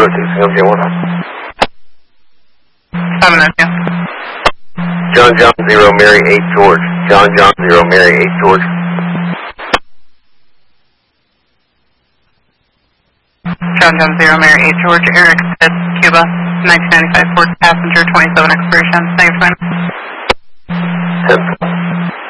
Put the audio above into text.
702, one. 702. John 0, Mary 8, George. John 0, Mary 8, George. John 0, Mary 8, George. Eric, Cuba, 1995 Ford passenger, 27 expiration. Thanks, man.